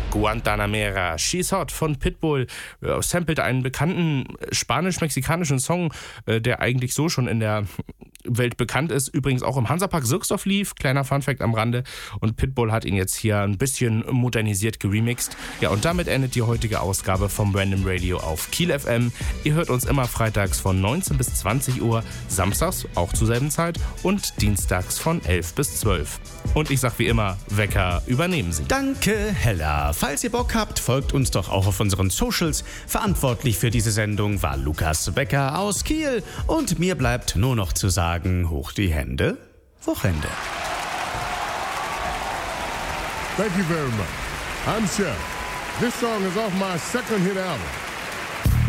Guantanamera, She's Hot von Pitbull, samplet einen bekannten spanisch-mexikanischen Song, der eigentlich so schon in der Welt bekannt ist, übrigens auch im Hansapark Sürksdorf lief, kleiner Funfact am Rande, und Pitbull hat ihn jetzt hier ein bisschen modernisiert geremixed. Ja, und damit endet die heutige Ausgabe vom Random Radio auf Kiel FM. Ihr hört uns immer freitags von 19 bis 20 Uhr, samstags auch zur selben Zeit und dienstags von 11 bis 12. Und ich sag wie immer, Wecker, übernehmen Sie. Danke, Hella. Falls ihr Bock habt, folgt uns doch auch auf unseren Socials. Verantwortlich für diese Sendung war Lukas Wecker aus Kiel. Und mir bleibt nur noch zu sagen, hoch die Hände, Wochenende. Thank you very much. I'm Chef. This song is off my second hit album.